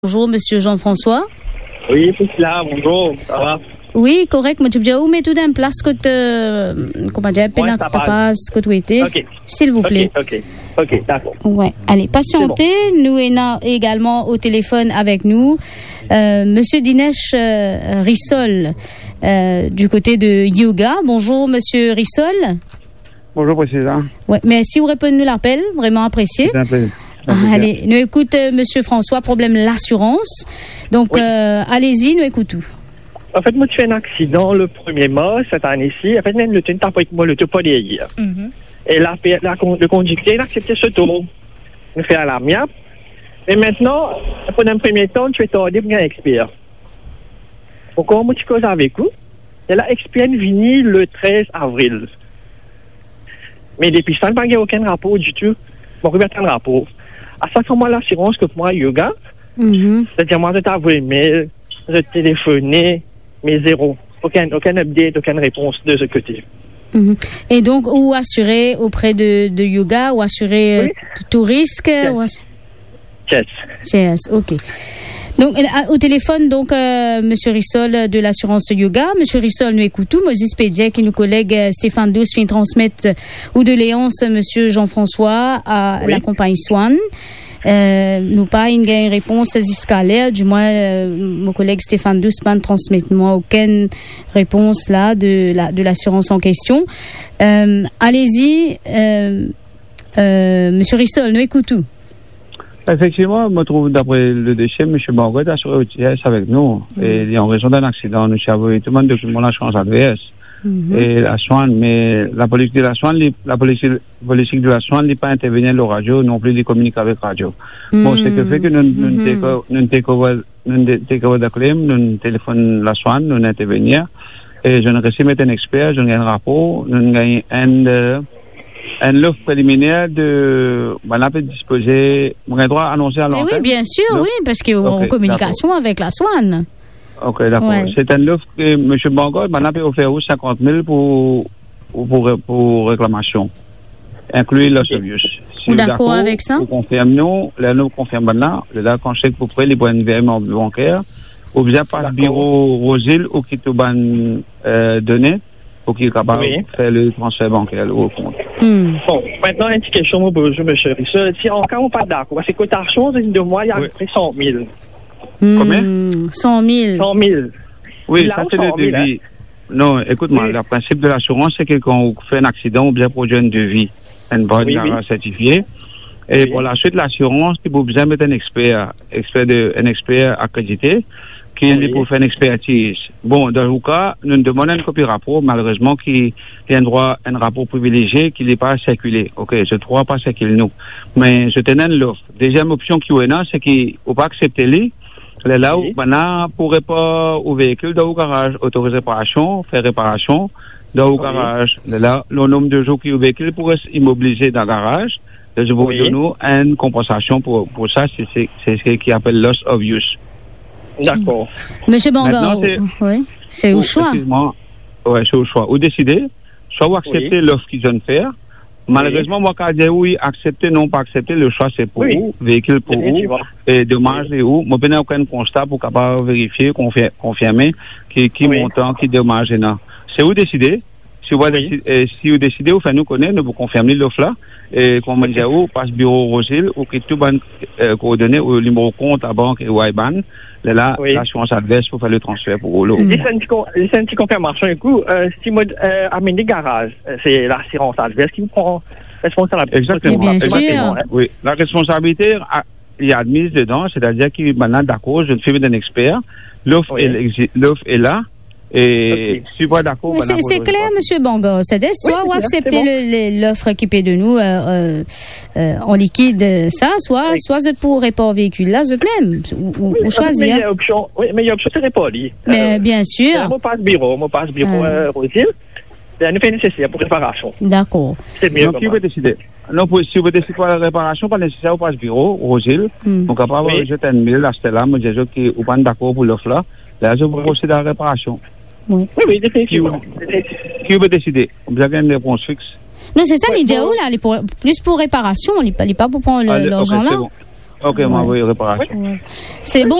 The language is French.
Bonjour, monsieur Jean-François. Oui, c'est là, bonjour, ça va? Oui, correct. Moi, tu me dis où mettre tout en place que comment dire, peine ta passe que tu étais. Okay. S'il vous plaît. Ok, d'accord. Ouais. Allez, patientez. Bon. Nous avons également au téléphone avec nous monsieur Dinesh Rissol du côté de Yoga. Bonjour, monsieur Rissol. Bonjour, président. Ouais, mais si vous répondez nous l'appel, vraiment apprécié. C'est un plaisir. Allez, nous écoute monsieur François, problème l'assurance. Donc, oui. Allez-y, nous écoutons. En fait, moi, tu fais un accident le 1er mars cette année-ci. En fait, même le temps avec moi, le tout pas hier. Et le conducteur, il a accepté ce tour. Il fait à l'amiable. Et maintenant, pendant un premier temps, tu es tardé pour un expert. Pourquoi moi, tu causes avec vous? Et là, expert vini le 13 avril. Mais depuis ça, il n'y a aucun rapport du tout. Bon, il n'y a aucun rapport. À chaque fois, l'assurance que moi, Yoga, c'est-à-dire, moi, je t'envoie un mail, je téléphoné, mais zéro. Aucun update, aucune réponse de ce côté. Et donc, ou assurer auprès de Yoga, ou assurer tout risque? Yes, ok. Donc, au téléphone, donc, monsieur Rissol de l'assurance Yoga. Monsieur Rissol, nous écoutons. Moses Pédier, qui nous collègue Stéphane Douce, vient transmettre ou de Léonce, monsieur Jean-François, à la compagnie Swan. Nous pas une réponse scalaire, du moins, mon collègue Stéphane Douce pas transmettre moi aucune réponse là de l'assurance en question. Allez-y, monsieur Rissol, nous écoutons. Effectivement, je me trouve d'après le déchet, M. Margot a assuré OTS avec nous. Et en raison d'un accident, nous avons tout le monde document l'assurance ADS. Et la Swan, mais la politique de la Swan, la politique de la Swan n'est pas intervenir le radio, non plus de communiquer avec radio. Bon, c'est que fait que nous téléphone la Swan, nous intervenir. Et je ne réussis mettre un expert, je gagne un rapport, nous gagne un offre préliminaire de, on peut disposer, on a droit à annoncer à l'antenne. Oui, bien sûr, oui, parce qu'on est en communication avec la Swan. Ok, d'accord. Ouais. C'est un offre que M. Bangor, on peut offrir 50 000 pour réclamation. Inclus le service. Si vous d'accord avec ça? Vous confirmez nous, nous confirme là, là, quand je sais que vous prenez les points de virement bancaire, vous avez pas le bureau Rosil ou qui te donné, pour qu'il soit capable de faire le transfert bancaire au compte. Bon, maintenant, une petite question, moi, bonjour, M. Rissol. Si en cas on pas d'accord, parce que cotation, de moi, il y a à peu près 100 000. Combien? 100 000. 100 000. Oui, ça c'est le devis. Non, écoute-moi, le principe de l'assurance, c'est que quand on fait un accident, on bien produire un devis, une bonne certifiée. Et pour la suite, l'assurance, il faut besoin mettre un expert accrédité, qui est pour faire une expertise. Bon, dans le cas, nous demandons un copie rapport, malheureusement, qui a un droit, un rapport privilégié, qui n'est pas circulé. Ok, je ne trouve pas circuler nous. Mais je tenais l'offre. Deuxième option qui est là, c'est qu'il ne faut pas accepter les. Là où, maintenant, pour répondre au véhicule, dans le garage, autoriser réparation, faire réparation, dans le garage. Là, le nombre de jours qui au véhicule pourrait s'immobiliser dans le garage. Je vous donne une compensation pour ça, c'est ce qui appelle loss of use. D'accord. Monsieur Bangor, c'est au choix. Oui, c'est au choix. Ou décider, soit vous acceptez l'offre qu'ils viennent faire. Malheureusement, moi, quand je dis oui, accepter, non pas accepter, le choix c'est pour vous, véhicule pour vous, et dommage c'est vous. Moi, je n'ai aucun constat pour capable vérifier, confirmer qui montant, qui dommage est là. C'est vous décider. Si vous décidez, vous faites nous connaître, nous vous confirmer l'offre là, et comme on dit, vous passe bureau Rosil, ou qui tout bonne coordonnées au numéro compte à banque et au IBAN, là, l'assurance adverse pour faire le transfert pour l'eau. C'est une petite confirmation, du coup, si moi, amène des garages, c'est l'assurance adverse qui me prend responsabilité. Exactement. Bien sûr. Oui, la responsabilité, il y a admise dedans, c'est-à-dire qu'il maintenant d'accord, je fais d'un expert, l'offre est là. Et si vous êtes d'accord, c'est clair, monsieur Bangor. C'est-à-dire, soit vous acceptez l'offre équipée de nous en liquide, ça, soit vous pour report véhicule là, vous même, ou choisir. Mais il y a option, mais il y a option c'est report. Mais bien sûr. Moi passe bureau Rosil. C'est un nécessaire pour réparation. D'accord. C'est mieux. Donc, si vous décidez. Non, si vous décidez pour la réparation, pas nécessaire, vous passe bureau, Rosil. Donc, après, jeter un mail à Stella, me dire que vous n'êtes pas d'accord pour l'offre là. Là, je vous procède à la réparation. Oui, définitivement. Qui veut décider? Vous avez une réponse fixe? Non, c'est ça l'idée là, plus pour réparation, il n'est pas pour prendre l'argent là. Ok, moi, oui, réparation. C'est bon.